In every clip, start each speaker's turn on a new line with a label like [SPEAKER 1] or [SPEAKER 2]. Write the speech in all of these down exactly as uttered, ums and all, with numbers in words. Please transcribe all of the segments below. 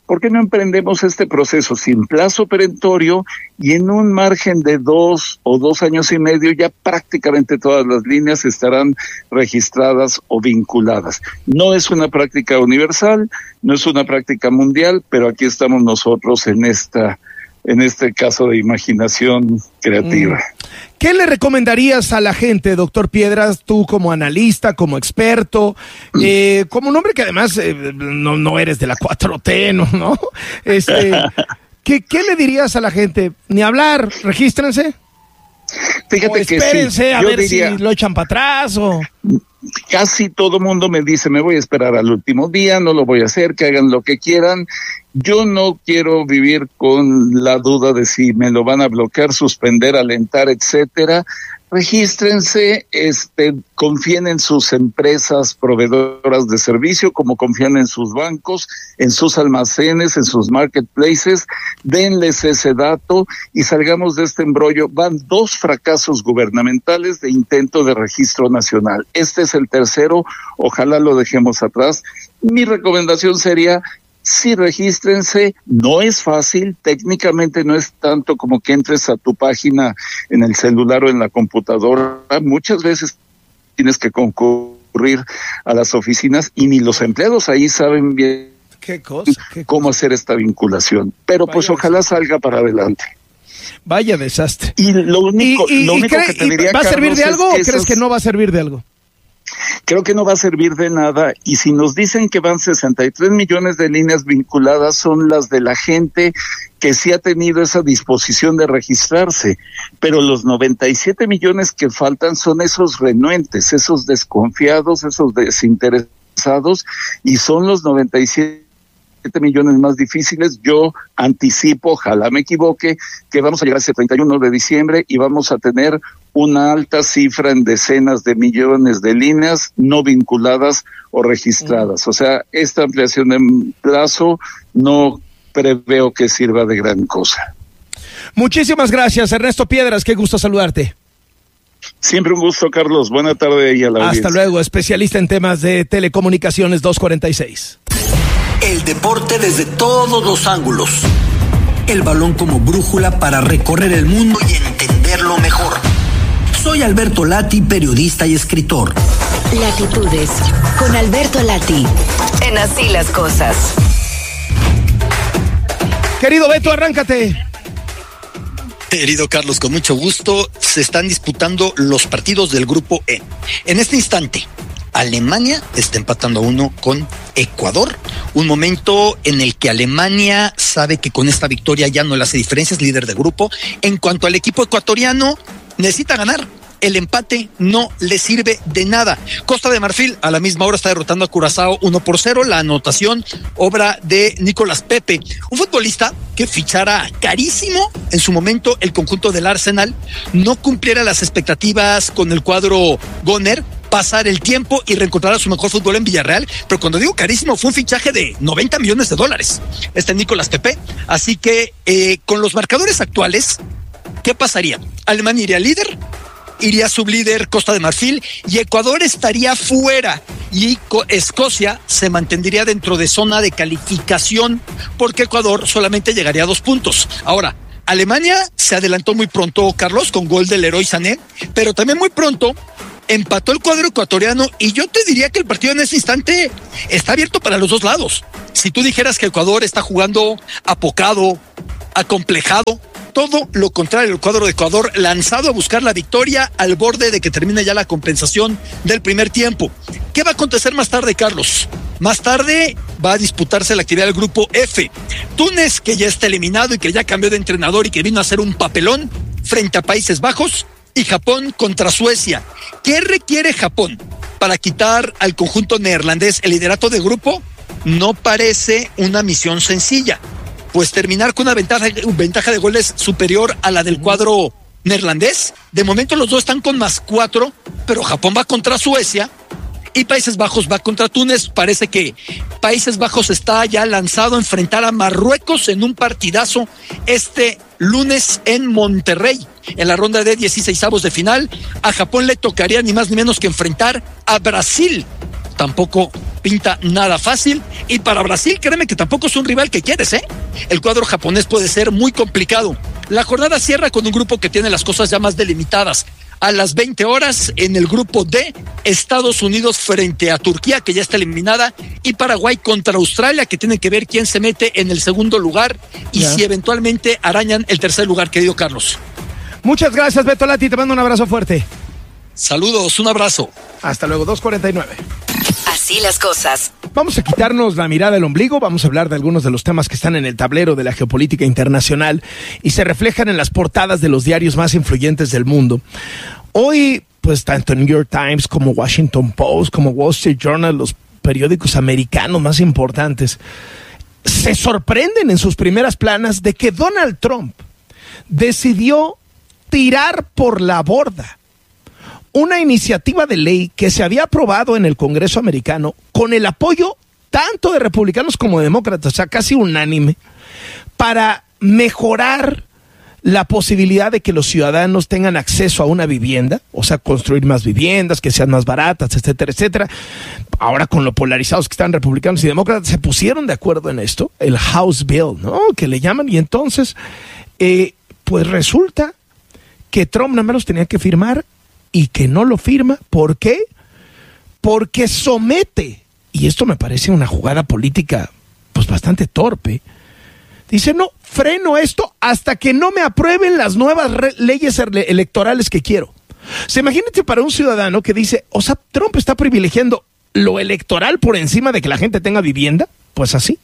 [SPEAKER 1] ¿por qué no emprendemos este proceso sin plazo perentorio y en un margen de dos o dos años y medio ya prácticamente todas las líneas estarán registradas o vinculadas? No es una práctica universal, no es una práctica mundial, pero aquí estamos nosotros en esta, en este caso de imaginación creativa. Mm.
[SPEAKER 2] ¿Qué le recomendarías a la gente, doctor Piedras, tú como analista, como experto, eh, como un hombre que además eh, no, no eres de la cuatro T, ¿no? ¿no? Este, ¿qué, ¿Qué le dirías a la gente? Ni hablar, regístrense.
[SPEAKER 1] Fíjate
[SPEAKER 2] o espérense
[SPEAKER 1] que sí,
[SPEAKER 2] a ver diría, si lo echan para atrás o...
[SPEAKER 1] Casi todo mundo me dice, me voy a esperar al último día, no lo voy a hacer, que hagan lo que quieran. Yo no quiero vivir con la duda de si me lo van a bloquear, suspender, alentar, etcétera. Regístrense, este, confíen en sus empresas proveedoras de servicio, como confían en sus bancos, en sus almacenes, en sus marketplaces, denles ese dato y salgamos de este embrollo. Van dos fracasos gubernamentales de intento de registro nacional. Este es el tercero, ojalá lo dejemos atrás. Mi recomendación sería, sí, regístrense, no es fácil, técnicamente no es tanto como que entres a tu página en el celular o en la computadora, muchas veces tienes que concurrir a las oficinas y ni los empleados ahí saben bien
[SPEAKER 2] ¿Qué cosa? ¿Qué
[SPEAKER 1] cómo
[SPEAKER 2] cosa?
[SPEAKER 1] hacer esta vinculación, pero Vaya pues ojalá desastre. salga para adelante.
[SPEAKER 2] Vaya desastre.
[SPEAKER 1] Y lo único,
[SPEAKER 2] y, y,
[SPEAKER 1] lo único
[SPEAKER 2] y
[SPEAKER 1] que te diría,
[SPEAKER 2] ¿va a servir
[SPEAKER 1] Carlos,
[SPEAKER 2] de algo o
[SPEAKER 1] que
[SPEAKER 2] crees
[SPEAKER 1] esas...
[SPEAKER 2] que no va a servir de algo?
[SPEAKER 1] Creo que no va a servir de nada, y si nos dicen que van sesenta y tres millones de líneas vinculadas, son las de la gente que sí ha tenido esa disposición de registrarse, pero los noventa y siete millones que faltan son esos renuentes, esos desconfiados, esos desinteresados, y son los noventa y siete millones más difíciles. Yo anticipo, ojalá me equivoque, que vamos a llegar a ese treinta y uno de diciembre y vamos a tener una alta cifra en decenas de millones de líneas no vinculadas o registradas. O sea, esta ampliación de plazo no preveo que sirva de gran cosa.
[SPEAKER 2] Muchísimas gracias, Ernesto Piedras, qué gusto saludarte.
[SPEAKER 1] Siempre un gusto, Carlos. Buena tarde y a la audiencia.
[SPEAKER 2] Hasta luego, especialista en temas de telecomunicaciones doscientos cuarenta y seis.
[SPEAKER 3] El deporte desde todos los ángulos. El balón como brújula para recorrer el mundo y entenderlo mejor. Soy Alberto Lati, periodista y escritor.
[SPEAKER 4] Latitudes, con Alberto Lati, en Así las Cosas.
[SPEAKER 2] Querido Beto, arráncate.
[SPEAKER 5] Querido Carlos, con mucho gusto. Se están disputando los partidos del grupo E. En este instante, Alemania está empatando a uno con Ecuador. Un momento en el que Alemania sabe que con esta victoria ya no le hace diferencia, es líder del grupo. En cuanto al equipo ecuatoriano, necesita ganar. El empate no le sirve de nada. Costa de Marfil a la misma hora está derrotando a Curazao uno por cero. La anotación, obra de Nicolás Pepe, un futbolista que fichara carísimo en su momento el conjunto del Arsenal, no cumpliera las expectativas con el cuadro Goner, pasar el tiempo y reencontrar a su mejor fútbol en Villarreal. Pero cuando digo carísimo, fue un fichaje de noventa millones de dólares este Nicolás Pepe. Así que eh, con los marcadores actuales, ¿qué pasaría? Alemania iría líder, iría sublíder Costa de Marfil y Ecuador estaría fuera y Escocia se mantendría dentro de zona de calificación porque Ecuador solamente llegaría a dos puntos. Ahora, Alemania se adelantó muy pronto, Carlos, con gol del Leroy Sané, pero también muy pronto empató el cuadro ecuatoriano y yo te diría que el partido en ese instante está abierto para los dos lados. Si tú dijeras que Ecuador está jugando apocado, acomplejado, todo lo contrario, el cuadro de Ecuador lanzado a buscar la victoria al borde de que termine ya la compensación del primer tiempo. ¿Qué va a acontecer más tarde, Carlos? Más tarde va a disputarse la actividad del grupo F. Túnez, que ya está eliminado y que ya cambió de entrenador y que vino a hacer un papelón frente a Países Bajos, y Japón contra Suecia. ¿Qué requiere Japón para quitar al conjunto neerlandés el liderato de grupo? No parece una misión sencilla, pues terminar con una ventaja, ventaja de goles superior a la del cuadro neerlandés. De momento los dos están con más cuatro, pero Japón va contra Suecia y Países Bajos va contra Túnez. Parece que Países Bajos está ya lanzado a enfrentar a Marruecos en un partidazo este lunes en Monterrey, en la ronda de dieciseisavos de final. A Japón le tocaría ni más ni menos que enfrentar a Brasil. Tampoco pinta nada fácil. Y para Brasil, créeme que tampoco es un rival que quieres, ¿eh? El cuadro japonés puede ser muy complicado. La jornada cierra con un grupo que tiene las cosas ya más delimitadas. A las veinte horas, en el grupo D, Estados Unidos frente a Turquía, que ya está eliminada, y Paraguay contra Australia, que tienen que ver quién se mete en el segundo lugar y yeah. si eventualmente arañan el tercer lugar, querido Carlos.
[SPEAKER 2] Muchas gracias, Beto Lati, te mando un abrazo fuerte.
[SPEAKER 5] Saludos, un abrazo.
[SPEAKER 2] Hasta luego, dos cuarenta y nueve.
[SPEAKER 4] Así las cosas.
[SPEAKER 2] Vamos a quitarnos la mirada del ombligo, vamos a hablar de algunos de los temas que están en el tablero de la geopolítica internacional y se reflejan en las portadas de los diarios más influyentes del mundo. Hoy, pues tanto New York Times como Washington Post, como Wall Street Journal, los periódicos americanos más importantes, se sorprenden en sus primeras planas de que Donald Trump decidió tirar por la borda una iniciativa de ley que se había aprobado en el Congreso americano con el apoyo tanto de republicanos como de demócratas, o sea, casi unánime, para mejorar la posibilidad de que los ciudadanos tengan acceso a una vivienda, o sea, construir más viviendas, que sean más baratas, etcétera, etcétera. Ahora, con lo polarizados que están republicanos y demócratas, se pusieron de acuerdo en esto, el House Bill, ¿no?, que le llaman, y entonces, eh, pues resulta que Trump nada más los tenía que firmar y que no lo firma. ¿Por qué? Porque somete, y esto me parece una jugada política pues bastante torpe, dice, no, freno esto hasta que no me aprueben las nuevas re- leyes electorales que quiero. O sea, imagínate para un ciudadano que dice, o sea, Trump está privilegiando lo electoral por encima de que la gente tenga vivienda, pues así.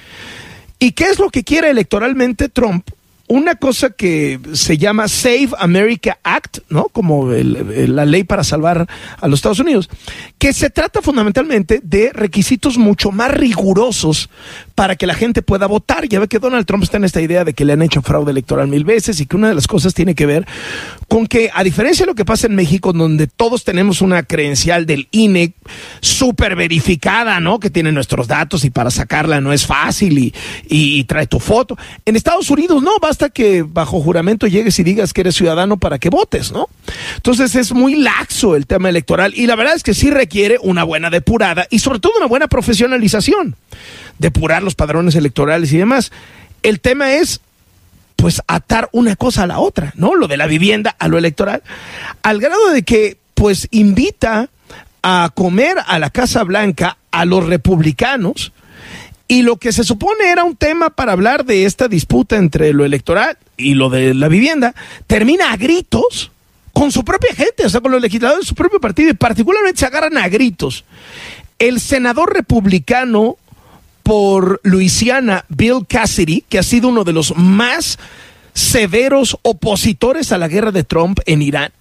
[SPEAKER 2] ¿Y qué es lo que quiere electoralmente Trump? Una cosa que se llama Save America Act, ¿no?, como el, el, la ley para salvar a los Estados Unidos, que se trata fundamentalmente de requisitos mucho más rigurosos para que la gente pueda votar. Ya ve que Donald Trump está en esta idea de que le han hecho fraude electoral mil veces y que una de las cosas tiene que ver con que, a diferencia de lo que pasa en México, donde todos tenemos una credencial del I N E súper verificada, ¿no?, que tiene nuestros datos y para sacarla no es fácil y, y, y trae tu foto. En Estados Unidos no, basta que bajo juramento llegues y digas que eres ciudadano para que votes, ¿no? Entonces es muy laxo el tema electoral y la verdad es que sí requiere una buena depurada y sobre todo una buena profesionalización, depurar los padrones electorales y demás. El tema es pues atar una cosa a la otra, ¿no? Lo de la vivienda a lo electoral, al grado de que pues invita a comer a la Casa Blanca a los republicanos. Y lo que se supone era un tema para hablar de esta disputa entre lo electoral y lo de la vivienda, termina a gritos con su propia gente, o sea, con los legisladores de su propio partido, y particularmente se agarran a gritos. El senador republicano por Luisiana, Bill Cassidy, que ha sido uno de los más severos opositores a la guerra de Trump en Irán,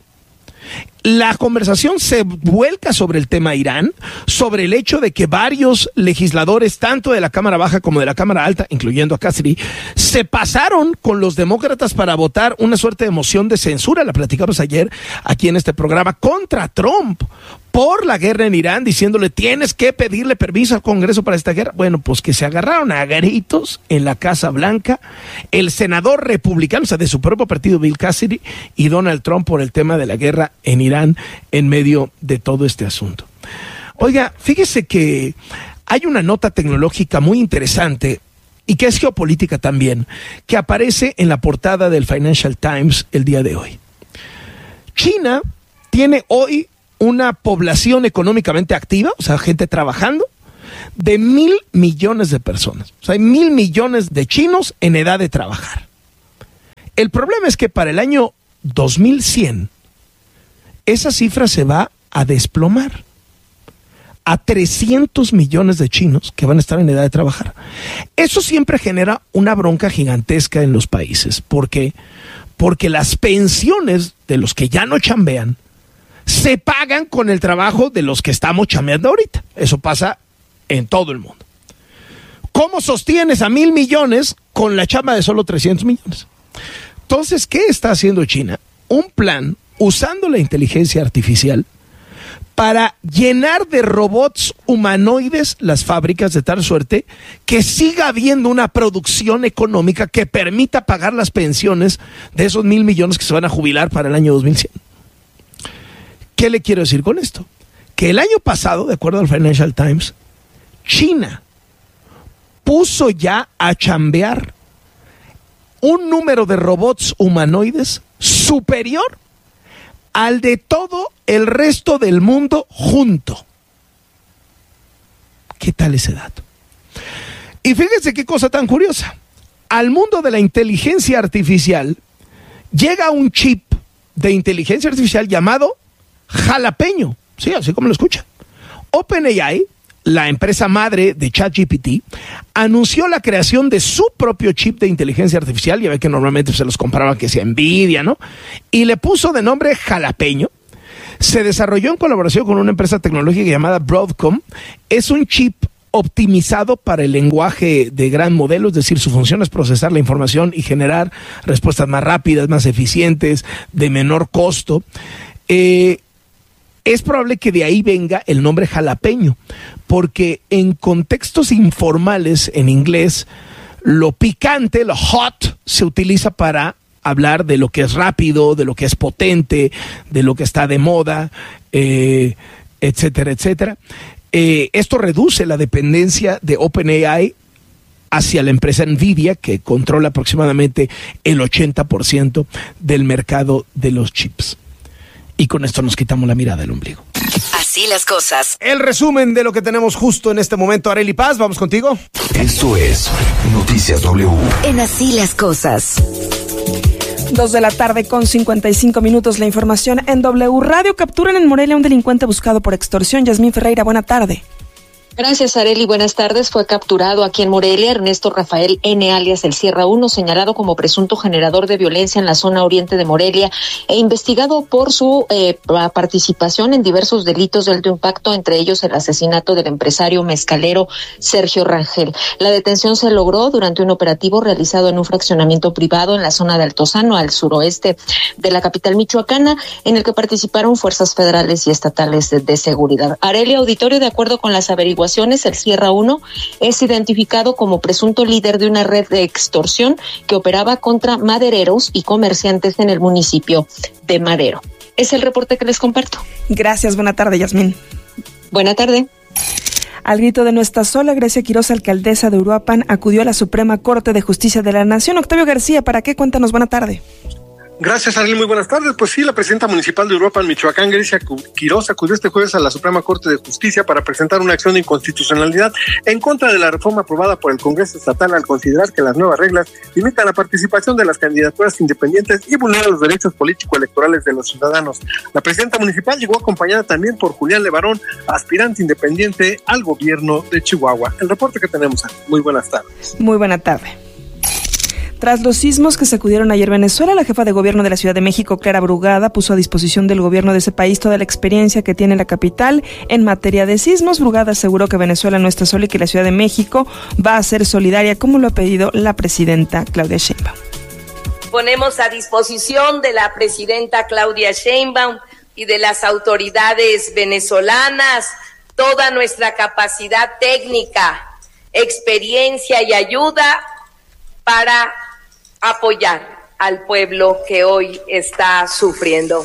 [SPEAKER 2] la conversación se vuelca sobre el tema Irán, sobre el hecho de que varios legisladores, tanto de la Cámara Baja como de la Cámara Alta, incluyendo a Cassidy, se pasaron con los demócratas para votar una suerte de moción de censura, la platicamos ayer aquí en este programa, contra Trump por la guerra en Irán, diciéndole tienes que pedirle permiso al Congreso para esta guerra. Bueno, pues que se agarraron a gritos en la Casa Blanca el senador republicano, o sea, de su propio partido, Bill Cassidy, y Donald Trump por el tema de la guerra en Irán en medio de todo este asunto. Oiga, fíjese que hay una nota tecnológica muy interesante y que es geopolítica también, que aparece en la portada del Financial Times el día de hoy. China tiene hoy una población económicamente activa, o sea, gente trabajando, de mil millones de personas. O sea, hay mil millones de chinos en edad de trabajar. El problema es que para el año dos mil cien, esa cifra se va a desplomar a trescientos millones de chinos que van a estar en edad de trabajar. Eso siempre genera una bronca gigantesca en los países. ¿Por qué? Porque las pensiones de los que ya no chambean se pagan con el trabajo de los que estamos chambeando ahorita. Eso pasa en todo el mundo. ¿Cómo sostienes a mil millones con la chamba de solo trescientos millones? Entonces, ¿qué está haciendo China? Un plan usando la inteligencia artificial para llenar de robots humanoides las fábricas, de tal suerte que siga habiendo una producción económica que permita pagar las pensiones de esos mil millones que se van a jubilar para el año dos mil cien. ¿Qué le quiero decir con esto? Que el año pasado, de acuerdo al Financial Times, China puso ya a chambear un número de robots humanoides superior al de todo el resto del mundo junto. ¿Qué tal ese dato? Y fíjense qué cosa tan curiosa. Al mundo de la inteligencia artificial llega un chip de inteligencia artificial llamado jalapeño. Sí, así como lo escuchan. OpenAI, la empresa madre de ChatGPT, anunció la creación de su propio chip de inteligencia artificial. Ya ve que normalmente se los compraba que sea Nvidia, ¿no? Y le puso de nombre jalapeño. Se desarrolló en colaboración con una empresa tecnológica llamada Broadcom. Es un chip optimizado para el lenguaje de gran modelo, es decir, su función es procesar la información y generar respuestas más rápidas, más eficientes, de menor costo. Eh, es probable que de ahí venga el nombre jalapeño, porque en contextos informales en inglés, lo picante, lo hot, se utiliza para hablar de lo que es rápido, de lo que es potente, de lo que está de moda, eh, etcétera, etcétera. Eh, esto reduce la dependencia de OpenAI hacia la empresa Nvidia, que controla aproximadamente el ochenta por ciento del mercado de los chips. Y con esto nos quitamos la mirada del ombligo.
[SPEAKER 4] Así las cosas.
[SPEAKER 2] El resumen de lo que tenemos justo en este momento. Arely Paz, vamos contigo.
[SPEAKER 6] Esto es Noticias W.
[SPEAKER 4] En Así las cosas.
[SPEAKER 7] Dos de la tarde con cincuenta y cinco minutos. La información en W Radio. Capturan en Morelia a un delincuente buscado por extorsión. Yasmín Ferreira, buena tarde.
[SPEAKER 8] Gracias, Arely. Buenas tardes. Fue capturado aquí en Morelia Ernesto Rafael N., alias El Sierra uno, señalado como presunto generador de violencia en la zona oriente de Morelia e investigado por su eh, participación en diversos delitos de alto impacto, entre ellos el asesinato del empresario mezcalero Sergio Rangel. La detención se logró durante un operativo realizado en un fraccionamiento privado en la zona de Altozano, al suroeste de la capital michoacana, en el que participaron fuerzas federales y estatales de, de seguridad. Arely, auditorio, de acuerdo con las averiguaciones, el Sierra uno es identificado como presunto líder de una red de extorsión que operaba contra madereros y comerciantes en el municipio de Madero. Es el reporte que les comparto.
[SPEAKER 7] Gracias, buena tarde, Yasmín.
[SPEAKER 8] Buena tarde.
[SPEAKER 7] Al grito de No estás sola, Grecia Quiroz, alcaldesa de Uruapan, acudió a la Suprema Corte de Justicia de la Nación. Octavio García, ¿para qué? Cuéntanos, buena tarde.
[SPEAKER 9] Gracias, Ariel. Muy buenas tardes. Pues sí, la presidenta municipal de Uruapan, Michoacán, Grecia Quiroz, acudió este jueves a la Suprema Corte de Justicia para presentar una acción de inconstitucionalidad en contra de la reforma aprobada por el Congreso Estatal, al considerar que las nuevas reglas limitan la participación de las candidaturas independientes y vulneran los derechos político-electorales de los ciudadanos. La presidenta municipal llegó acompañada también por Julián Levarón, aspirante independiente al gobierno de Chihuahua. El reporte que tenemos. Muy buenas tardes.
[SPEAKER 7] Muy buena tarde. Tras los sismos que sacudieron ayer Venezuela, la jefa de gobierno de la Ciudad de México, Clara Brugada, puso a disposición del gobierno de ese país toda la experiencia que tiene la capital en materia de sismos. Brugada aseguró que Venezuela no está sola y que la Ciudad de México va a ser solidaria, como lo ha pedido la presidenta Claudia Sheinbaum.
[SPEAKER 10] Ponemos a disposición de la presidenta Claudia Sheinbaum y de las autoridades venezolanas toda nuestra capacidad técnica, experiencia y ayuda para apoyar al pueblo que hoy está sufriendo.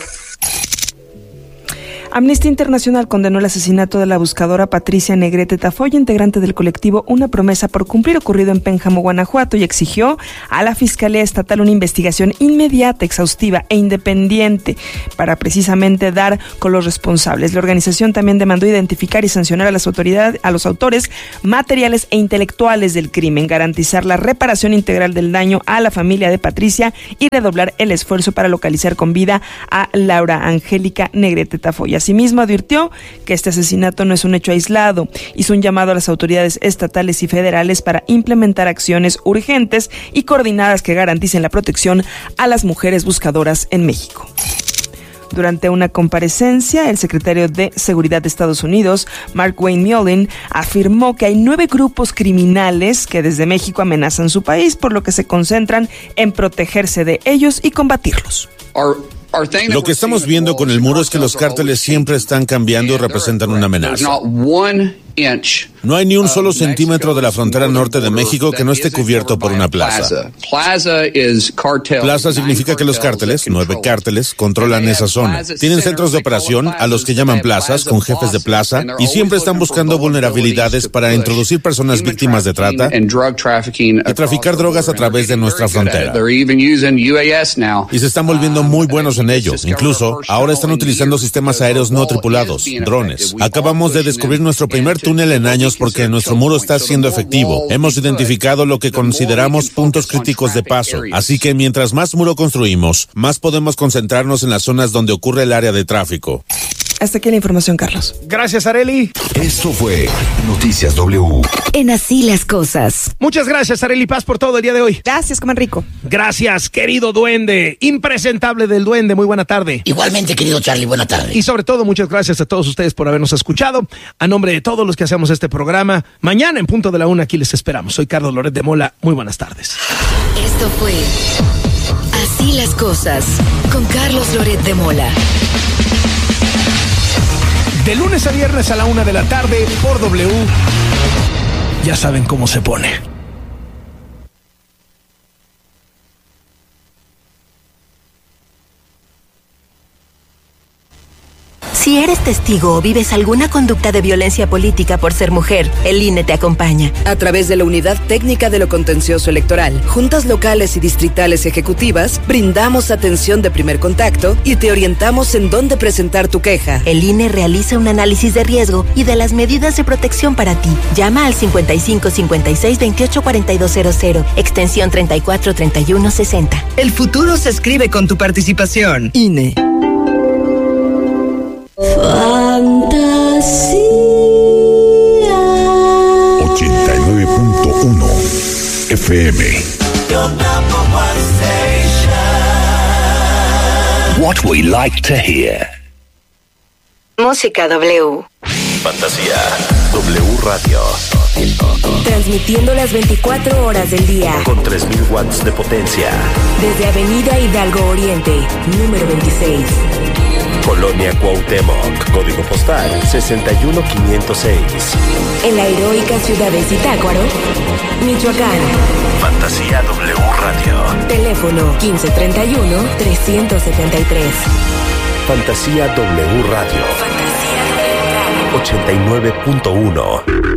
[SPEAKER 7] Amnistía Internacional condenó el asesinato de la buscadora Patricia Negrete Tafoya, integrante del colectivo Una Promesa por Cumplir, ocurrido en Pénjamo, Guanajuato, y exigió a la Fiscalía Estatal una investigación inmediata, exhaustiva e independiente para precisamente dar con los responsables. La organización también demandó identificar y sancionar a las autoridades, a los autores materiales e intelectuales del crimen, garantizar la reparación integral del daño a la familia de Patricia y redoblar el esfuerzo para localizar con vida a Laura Angélica Negrete Tafoya. Asimismo, advirtió que este asesinato no es un hecho aislado. Hizo un llamado a las autoridades estatales y federales para implementar acciones urgentes y coordinadas que garanticen la protección a las mujeres buscadoras en México. Durante una comparecencia, el secretario de Seguridad de Estados Unidos, Mark Wayne Mullen, afirmó que hay nueve grupos criminales que desde México amenazan su país, por lo que se concentran en protegerse de ellos y combatirlos.
[SPEAKER 11] Lo que estamos viendo con el muro es que los cárteles siempre están cambiando y representan una amenaza.
[SPEAKER 12] No hay ni un solo centímetro de la frontera norte de México que no esté cubierto por una plaza. Plaza significa que los cárteles, nueve cárteles, controlan esa zona. Tienen centros de operación, a los que llaman plazas, con jefes de plaza, y siempre están buscando vulnerabilidades para introducir personas víctimas de trata y traficar drogas a través de nuestra frontera. Y se están volviendo muy buenos en ello. Incluso, ahora están utilizando sistemas aéreos no tripulados, drones. Acabamos de descubrir nuestro primer túnel en años porque nuestro muro está siendo efectivo. Hemos identificado lo que consideramos puntos críticos de paso. Así que mientras más muro construimos, más podemos concentrarnos en las zonas donde ocurre el área de tráfico.
[SPEAKER 7] Hasta aquí la información, Carlos.
[SPEAKER 2] Gracias, Arely.
[SPEAKER 6] Esto fue Noticias W.
[SPEAKER 4] En Así las Cosas.
[SPEAKER 2] Muchas gracias, Arely Paz, por todo el día de hoy.
[SPEAKER 7] Gracias, coman rico.
[SPEAKER 2] Gracias, querido duende. Impresentable del duende. Muy buena tarde.
[SPEAKER 13] Igualmente, querido Charlie, buena tarde.
[SPEAKER 2] Y sobre todo, muchas gracias a todos ustedes por habernos escuchado. A nombre de todos los que hacemos este programa, mañana en punto de la una aquí les esperamos. Soy Carlos Loret de Mola. Muy buenas tardes.
[SPEAKER 4] Esto fue Así las Cosas con Carlos Loret de Mola.
[SPEAKER 2] De lunes a viernes a la una de la tarde por W. Ya saben cómo se pone.
[SPEAKER 14] Si eres testigo o vives alguna conducta de violencia política por ser mujer, el I N E te acompaña.
[SPEAKER 15] A través de la Unidad Técnica de lo Contencioso Electoral, juntas locales y distritales ejecutivas, brindamos atención de primer contacto y te orientamos en dónde presentar tu queja.
[SPEAKER 14] El I N E realiza un análisis de riesgo y de las medidas de protección para ti. Llama al cincuenta y cinco cincuenta y seis veintiocho cuarenta y dos cero cero, extensión treinta y cuatro treinta y uno sesenta.
[SPEAKER 15] El futuro se escribe con tu participación. I N E.
[SPEAKER 16] Fantasía
[SPEAKER 6] ochenta y nueve punto uno F M.
[SPEAKER 3] What we like to hear.
[SPEAKER 4] Música W.
[SPEAKER 17] Fantasía W Radio.
[SPEAKER 14] Transmitiendo las veinticuatro horas del día.
[SPEAKER 17] Con tres mil watts de potencia.
[SPEAKER 14] Desde Avenida Hidalgo Oriente, número veintiséis.
[SPEAKER 17] Colonia Cuauhtémoc, código postal sesenta y uno quinientos seis.
[SPEAKER 14] En la heroica ciudad de Zitácuaro, Michoacán.
[SPEAKER 17] Fantasía W Radio.
[SPEAKER 14] Teléfono quince treinta y uno trescientos setenta y tres.
[SPEAKER 17] Fantasía W Radio.
[SPEAKER 14] Fantasía W Radio.
[SPEAKER 17] ochenta y nueve punto uno.